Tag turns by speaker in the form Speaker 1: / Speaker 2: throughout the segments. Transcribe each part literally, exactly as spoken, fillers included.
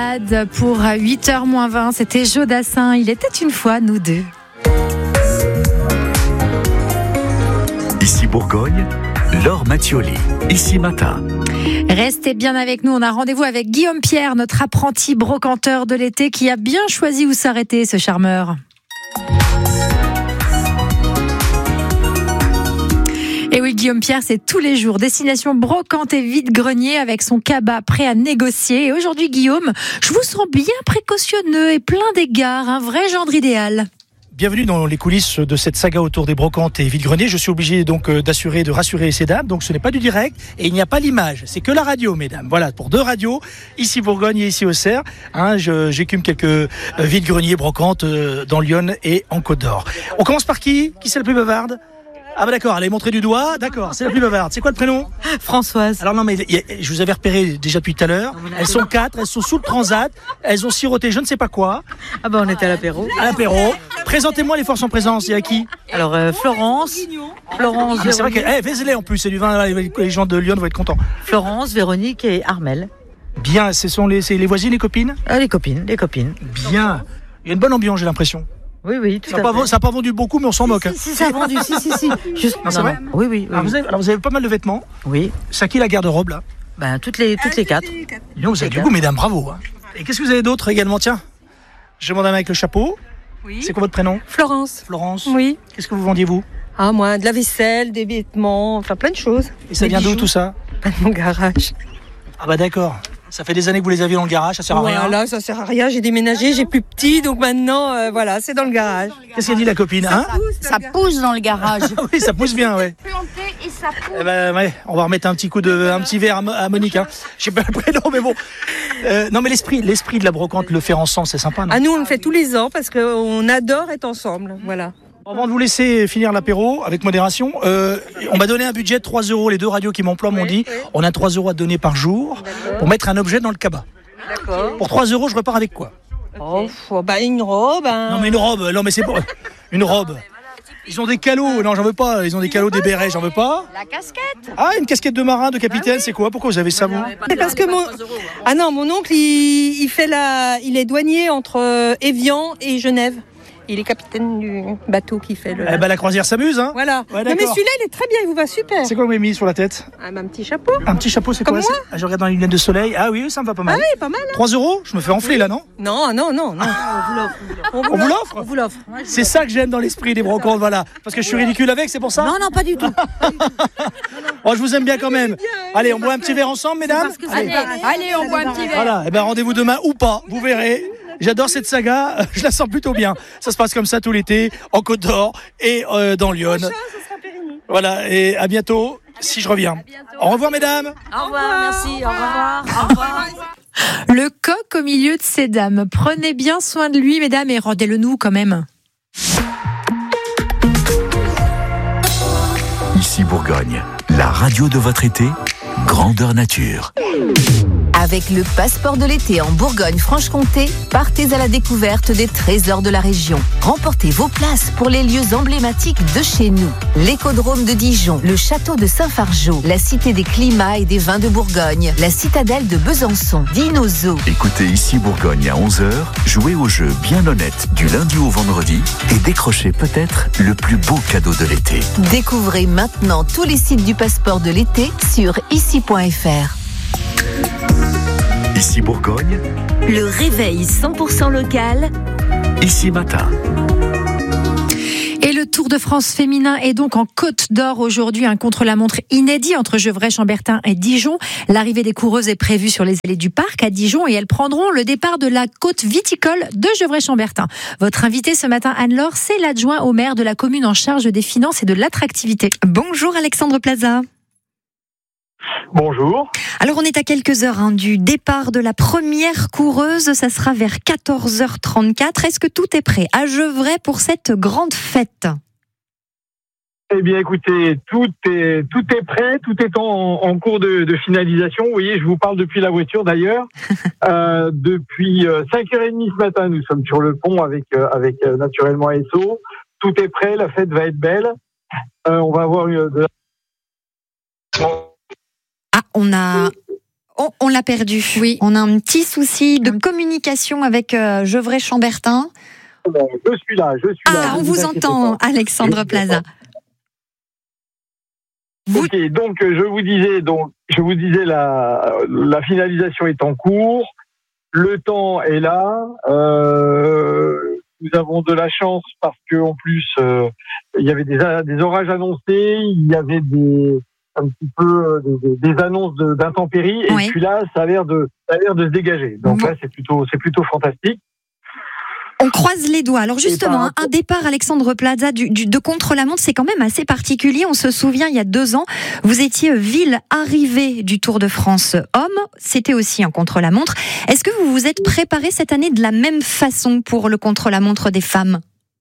Speaker 1: Pour huit heures moins vingt, c'était Jodassin. Il était une fois nous deux.
Speaker 2: Ici Bourgogne, Laure Mattioli, ici matin.
Speaker 1: Restez bien avec nous, on a rendez-vous avec Guillaume Pierre, notre apprenti brocanteur de l'été qui a bien choisi où s'arrêter, ce charmeur. Et oui, Guillaume Pierre, c'est tous les jours. Destination brocante et vide-grenier avec son cabas prêt à négocier. Et aujourd'hui, Guillaume, je vous sens bien précautionneux et plein d'égards, un vrai gendre idéal.
Speaker 3: Bienvenue dans les coulisses de cette saga autour des brocantes et vide-greniers. Je suis obligé donc d'assurer, de rassurer ces dames. Donc ce n'est pas du direct et il n'y a pas l'image. C'est que la radio, mesdames. Voilà, pour deux radios, ici Bourgogne et ici Auxerre. Hein, je, j'écume quelques vide-greniers brocantes dans Lyon et en Côte d'Or. On commence par qui ? Qui c'est la plus bavarde ? Ah bah d'accord, allez, montrer du doigt, d'accord, c'est la plus bavarde. C'est quoi le prénom ?
Speaker 4: Françoise.
Speaker 3: Alors non mais y a, je vous avais repéré déjà depuis tout à l'heure. Elles sont quatre, elles sont sous le transat, elles ont siroté je ne sais pas quoi.
Speaker 4: Ah bah on était à l'apéro.
Speaker 3: À l'apéro. Présentez-moi les forces en présence, il y a qui ?
Speaker 4: Alors euh, Florence, Florence,
Speaker 3: ah, c'est vrai que, eh, fais-les en plus, c'est du vin, les gens de Lyon vont être contents.
Speaker 4: Florence, Véronique et Armel.
Speaker 3: Bien, ce sont les, c'est les voisines, les copines ?
Speaker 4: Ah, les copines, les copines.
Speaker 3: Bien, il y a une bonne ambiance j'ai l'impression.
Speaker 4: Oui, oui, tout
Speaker 3: ça
Speaker 4: à
Speaker 3: pas,
Speaker 4: fait.
Speaker 3: Ça n'a pas vendu beaucoup, mais on s'en
Speaker 4: si,
Speaker 3: moque.
Speaker 4: Si, si, ça a vendu, si, si, si. Juste...
Speaker 3: Non, c'est non, vrai
Speaker 4: non. Oui, oui. oui.
Speaker 3: Alors, vous avez, alors, vous avez pas mal de vêtements.
Speaker 4: Oui.
Speaker 3: C'est à qui la garde-robe, là ?
Speaker 4: Ben, toutes les, toutes les quatre.
Speaker 3: Dis donc, vous avez du goût, mesdames, bravo. Hein. Et qu'est-ce que vous avez d'autre également ? Tiens, je demande à un avec le chapeau.
Speaker 5: Oui.
Speaker 3: C'est quoi votre prénom ?
Speaker 5: Florence.
Speaker 3: Florence.
Speaker 5: Oui.
Speaker 3: Qu'est-ce que vous vendiez, vous ?
Speaker 5: Ah, moi, de la vaisselle, des vêtements, enfin plein de choses.
Speaker 3: Et ça
Speaker 5: des
Speaker 3: vient
Speaker 5: bijoux.
Speaker 3: d'où tout ça ?
Speaker 5: De mon garage.
Speaker 3: Ah bah d'accord. Ça fait des années que vous les aviez dans le garage, ça sert à rien.
Speaker 5: Voilà, ça sert à rien. J'ai déménagé, j'ai plus petit, donc maintenant, euh, voilà, c'est dans le garage.
Speaker 3: Qu'est-ce qu'elle dit la copine, hein ?
Speaker 6: Ça pousse dans le garage.
Speaker 3: Oui, ça pousse bien, ouais.
Speaker 6: Planté et ça pousse.
Speaker 3: Eh ben, ouais, on va remettre un petit coup de, un petit verre à, à Monique. Hein. Je sais pas le prénom, mais bon. Euh, non, mais l'esprit, l'esprit de la brocante, le faire ensemble, c'est sympa, non ?
Speaker 5: Ah, nous, on le fait tous les ans parce qu'on adore être ensemble. Voilà.
Speaker 3: Avant de vous laisser finir l'apéro, avec modération, euh, on m'a donné un budget de trois euros. Les deux radios qui m'emploient m'ont dit, on a trois euros à donner par jour pour mettre un objet dans le cabas.
Speaker 5: D'accord.
Speaker 3: Pour trois euros, je repars avec quoi ?
Speaker 5: Oh, bah, une robe. Un...
Speaker 3: Non, mais une robe, non, mais c'est pour. Une robe. Ils ont des calots, non, j'en veux pas. Ils ont des calots, des bérets, j'en veux pas.
Speaker 6: La casquette.
Speaker 3: Ah, une casquette de marin, de capitaine, c'est quoi ? Pourquoi vous avez ça, vous ?
Speaker 5: C'est parce que mon. Ah non, mon oncle, il, il fait la. Il est douanier entre Évian et Genève. Il est capitaine du bateau qui fait le.
Speaker 3: Eh ben, la croisière s'amuse, hein ?
Speaker 5: Voilà.
Speaker 3: Ouais,
Speaker 5: non, mais celui-là, il est très bien, il vous va super.
Speaker 3: C'est quoi que vous avez mis sur la tête ?
Speaker 5: Ah, un petit chapeau.
Speaker 3: Un petit chapeau, c'est
Speaker 5: Comme
Speaker 3: quoi ?
Speaker 5: moi.
Speaker 3: Ah, je regarde dans les lunettes de soleil. Ah oui, ça me va pas mal.
Speaker 5: Ah oui, pas mal. Hein.
Speaker 3: trois euros ? Je me fais enfler, là, non ?
Speaker 5: Non, non, non, non.
Speaker 3: On vous l'offre ?
Speaker 5: On vous l'offre.
Speaker 3: C'est ça que j'aime dans l'esprit des brocantes, voilà. Parce que je suis ridicule avec, c'est pour ça ?
Speaker 6: Non, non, pas du tout.
Speaker 3: Oh, je vous aime bien quand même. Allez, on boit un petit verre ensemble, mesdames ?
Speaker 6: Allez, allez, on boit un petit verre.
Speaker 3: Voilà, et ben rendez-vous demain ou pas, vous verrez. J'adore cette saga, je la sens plutôt bien. Ça se passe comme ça tout l'été, en Côte d'Or et euh, dans Lyon. Voilà, et à bientôt, si je reviens. Au revoir, mesdames.
Speaker 6: Au revoir, merci, au revoir. Au revoir.
Speaker 1: Le coq au milieu de ces dames. Prenez bien soin de lui, mesdames, et rendez-le nous quand même.
Speaker 2: Ici Bourgogne, la radio de votre été, grandeur nature.
Speaker 7: Avec le passeport de l'été en Bourgogne-Franche-Comté, partez à la découverte des trésors de la région. Remportez vos places pour les lieux emblématiques de chez nous. L'écodrome de Dijon, le château de Saint-Fargeau, la cité des climats et des vins de Bourgogne, la citadelle de Besançon, Dinozo.
Speaker 2: Écoutez Ici Bourgogne à onze heures, jouez au jeu bien honnête du lundi au vendredi et décrochez peut-être le plus beau cadeau de l'été.
Speaker 7: Découvrez maintenant tous les sites du passeport de l'été sur ici point f r.
Speaker 2: Ici Bourgogne,
Speaker 7: le réveil cent pour cent local.
Speaker 2: Ici matin.
Speaker 1: Et le Tour de France féminin est donc en Côte d'Or aujourd'hui, un contre-la-montre inédit entre Gevrey-Chambertin et Dijon. L'arrivée des coureuses est prévue sur les allées du parc à Dijon et elles prendront le départ de la côte viticole de Gevrey-Chambertin. Votre invité ce matin, Anne-Laure, c'est l'adjoint au maire de la commune en charge des finances et de l'attractivité. Bonjour Alexandre Plaza.
Speaker 8: Bonjour.
Speaker 1: Alors on est à quelques heures hein, du départ de la première coureuse, ça sera vers quatorze heures trente-quatre. Est-ce que tout est prêt à Gevrey pour cette grande fête ?
Speaker 8: Eh bien écoutez, tout est tout est prêt, tout est en, en cours de, de finalisation. Vous voyez, je vous parle depuis la voiture d'ailleurs. euh, depuis cinq heures trente ce matin, nous sommes sur le pont avec euh, avec euh, naturellement A S O. Tout est prêt, la fête va être belle. Euh, on va avoir une de la...
Speaker 1: Ah, on a
Speaker 9: on, on l'a perdu.
Speaker 1: Oui.
Speaker 9: On a un petit souci de communication avec euh, Gevrey-Chambertin.
Speaker 8: Je suis là, je suis là.
Speaker 9: Ah, on
Speaker 8: ne
Speaker 9: vous
Speaker 8: inquiétez
Speaker 9: entend,
Speaker 8: pas.
Speaker 9: Alexandre Plaza. Vous...
Speaker 8: Ok, donc je vous disais, donc je vous disais la la finalisation est en cours, le temps est là. Euh, nous avons de la chance parce que en plus euh, il y avait des des orages annoncés, il y avait des un petit peu des, des annonces de, d'intempéries et
Speaker 9: oui.
Speaker 8: puis là ça a l'air de ça a l'air de se dégager. Donc
Speaker 9: bon.
Speaker 8: là c'est plutôt c'est plutôt fantastique.
Speaker 9: On croise les doigts. Alors justement, un départ Alexandre Plaza du, du, de contre-la-montre, c'est quand même assez particulier. On se souvient, il y a deux ans, vous étiez ville arrivée du Tour de France homme. C'était aussi un contre-la-montre. Est-ce que vous vous êtes préparé cette année de la même façon pour le contre-la-montre des femmes ?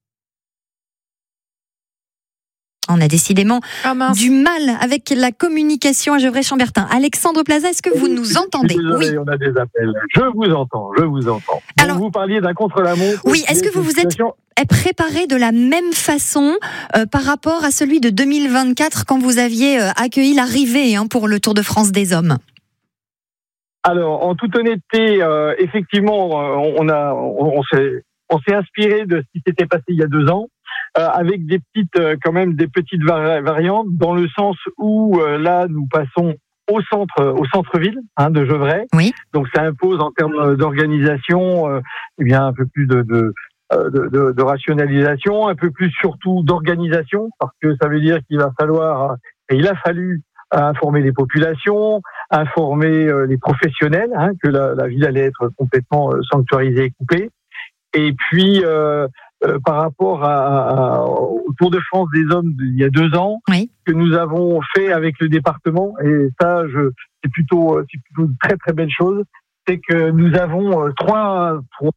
Speaker 9: On a décidément
Speaker 1: Ah
Speaker 9: du mal avec la communication à Gevrey-Chambertin. Alexandre Plaza, est-ce que vous nous entendez ?
Speaker 8: Désolé,
Speaker 9: Oui.
Speaker 8: On a des appels. Je vous entends, je vous entends.
Speaker 9: Alors,
Speaker 8: donc vous parliez d'un contre-la-montre.
Speaker 9: Oui, est-ce que vous vous êtes préparé de la même façon euh, par rapport à celui de deux mille vingt-quatre quand vous aviez euh, accueilli l'arrivée hein, pour le Tour de France des hommes ?
Speaker 8: Alors, en toute honnêteté, euh, effectivement, euh, on a, on, on s'est, on s'est inspiré de ce qui s'était passé il y a deux ans. Euh, avec des petites, euh, quand même des petites vari- variantes, dans le sens où euh, là nous passons au centre, au centre-ville hein, de Gevrey.
Speaker 9: Oui.
Speaker 8: Donc ça impose en termes d'organisation, euh, eh bien un peu plus de, de, de, de, de rationalisation, un peu plus surtout d'organisation, parce que ça veut dire qu'il va falloir, et il a fallu informer les populations, informer euh, les professionnels, hein, que la, la ville allait être complètement euh, sanctuarisée et coupée. Et puis euh, Euh, par rapport à, à, au Tour de France des hommes il y a deux ans,
Speaker 9: oui.
Speaker 8: que nous avons fait avec le département, et ça, je, c'est plutôt, c'est plutôt une très très belle chose, c'est que nous avons euh, trois, trois...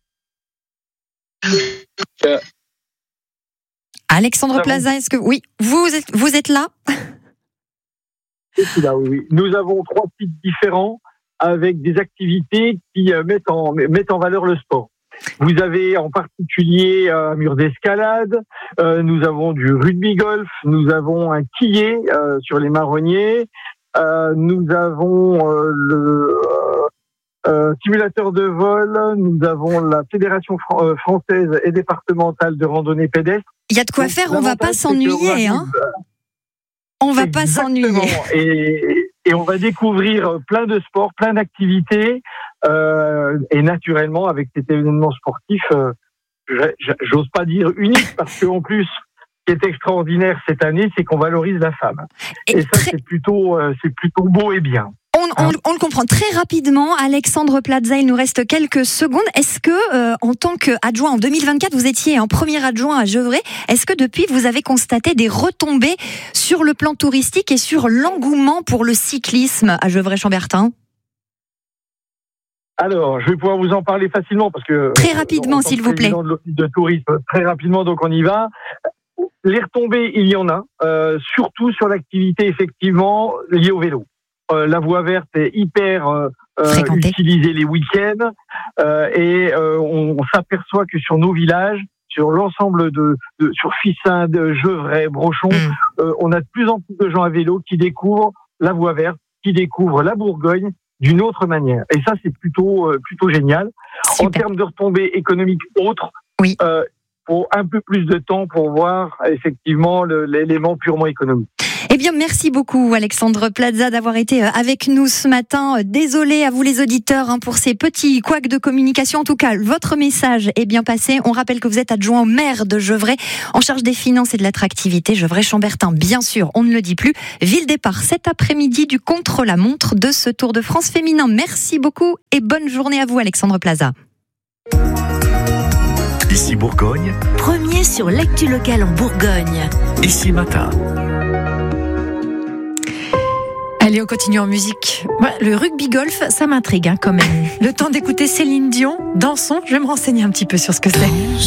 Speaker 8: Euh...
Speaker 9: Alexandre Plaza, est-ce que oui, vous êtes, vous êtes là ?
Speaker 8: Là, oui, oui. Nous avons trois sites différents avec des activités qui euh, mettent en mettent en valeur le sport. Vous avez en particulier un mur d'escalade, euh, nous avons du rugby golf, nous avons un quillet euh, sur les marronniers, euh, nous avons euh, le euh, simulateur de vol, nous avons la Fédération fran- euh, française et départementale de randonnée pédestre.
Speaker 9: Il y a de quoi
Speaker 8: Donc,
Speaker 9: faire, on va pas s'ennuyer, hein. On va pas s'ennuyer.
Speaker 8: Et, et on va découvrir plein de sports, plein d'activités. Euh, et naturellement, avec cet événement sportif, euh, j'ose pas dire unique, parce qu'en plus, ce qui est extraordinaire cette année, c'est qu'on valorise la femme. Et, et ça, très... c'est plutôt, euh, c'est plutôt beau et bien.
Speaker 9: On, on, on le comprend très rapidement. Alexandre Plaza, il nous reste quelques secondes. Est-ce que, euh, en tant qu'adjoint en deux mille vingt-quatre, vous étiez en premier adjoint à Gevrey, est-ce que depuis, vous avez constaté des retombées sur le plan touristique et sur l'engouement pour le cyclisme à Gevrey-Chambertin ?
Speaker 8: Alors, je vais pouvoir vous en parler facilement parce que
Speaker 9: très rapidement, s'il vous plaît.
Speaker 8: De l'office de tourisme, très rapidement, donc on y va. Les retombées, il y en a, euh, surtout sur l'activité effectivement liée au vélo. Euh, la voie verte est hyper euh, utilisée les week-ends euh, et euh, on, on s'aperçoit que sur nos villages, sur l'ensemble de, de sur Fissin, de Gevrey, Brochon, mmh. euh, on a de plus en plus de gens à vélo qui découvrent la voie verte, qui découvrent la Bourgogne d'une autre manière. Et ça, c'est plutôt euh, plutôt génial. Super. En termes de retombées économiques autres,
Speaker 9: oui.
Speaker 8: euh, faut un peu plus de temps pour voir effectivement le, l'élément purement économique.
Speaker 9: Eh bien, merci beaucoup Alexandre Plaza d'avoir été avec nous ce matin. Désolé à vous les auditeurs hein, pour ces petits couacs de communication. En tout cas, votre message est bien passé. On rappelle que vous êtes adjoint au maire de Gevrey, en charge des finances et de l'attractivité. Gevrey-Chambertin, bien sûr, on ne le dit plus. Ville départ cet après-midi du contre-la-montre de ce Tour de France féminin. Merci beaucoup et bonne journée à vous Alexandre Plaza.
Speaker 2: Ici Bourgogne.
Speaker 7: Premier sur l'actu locale en Bourgogne.
Speaker 2: Ici Matin.
Speaker 1: Allez, on continue en musique. Le rugby golf, ça m'intrigue hein, quand même. Le temps d'écouter Céline Dion, dansons. Je vais me renseigner un petit peu sur ce que c'est.